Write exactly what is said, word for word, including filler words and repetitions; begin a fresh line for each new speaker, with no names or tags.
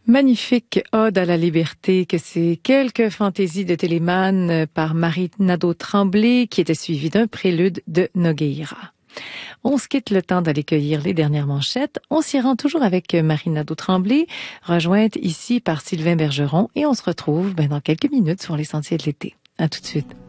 Magnifique ode à la liberté que ces quelques fantaisies de Télémagne par Marie Nadeau-Tremblay qui était suivie d'un prélude de Nogueira. On se quitte le temps d'aller cueillir les dernières manchettes. On s'y rend toujours avec Marie Nadeau-Tremblay, rejointe ici par Sylvain Bergeron et on se retrouve ben, dans quelques minutes sur les sentiers de l'été. À tout de suite.